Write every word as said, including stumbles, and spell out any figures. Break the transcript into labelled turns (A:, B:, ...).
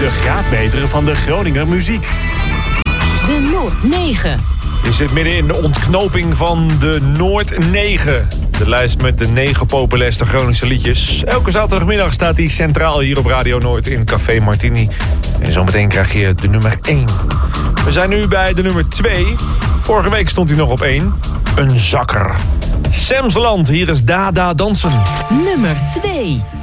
A: De graadmeter van de Groninger muziek.
B: De Noord negen.
C: Je zit midden in de ontknoping van de Noord negen. De lijst met de negen populairste Groningse liedjes. Elke zaterdagmiddag staat die centraal hier op Radio Noord in Café Martini. En zometeen krijg je de nummer één. We zijn nu bij de nummer twee. Vorige week stond hij nog op één. Een zakker. Semsland, hier is Dada Dansen.
B: Nummer twee.